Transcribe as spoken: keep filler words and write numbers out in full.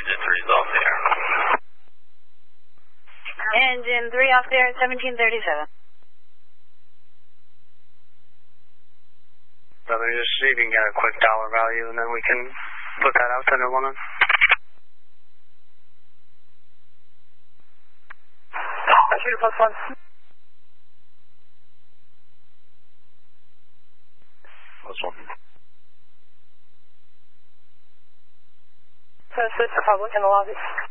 engine three is off the air. Engine three off there at seventeen thirty-seven. Let me just see if you can get a quick dollar value, and then we can put that out to the woman. Shooter plus one. Plus one. First Republic in the lobby.